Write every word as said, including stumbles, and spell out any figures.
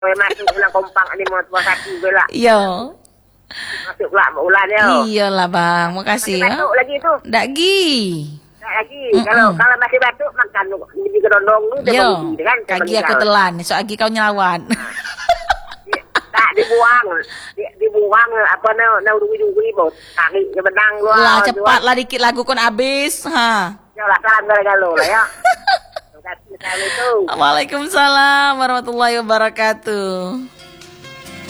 Kowe masuk ulang kompang ni mau tua satu bela. Yo. Masuk pula ulan ya. Iyalah bang, makasih ya. Batuk lagi tu. Ndak gi. Tak lagi. Kalau kalau masih batuk makan di gedondong tu Yo. kan. Kaki aku telan, esok lagi kau nyelawan. Tak dibuang. Di, dibuang apa na na duwi-duwi bos. Kaki ke bedang lu. Lah cepatlah dikit lagu kon habis. Ha. Ya lah salam galo lah ya. Terima kasih. Waalaikumsalam warahmatullahi wabarakatuh.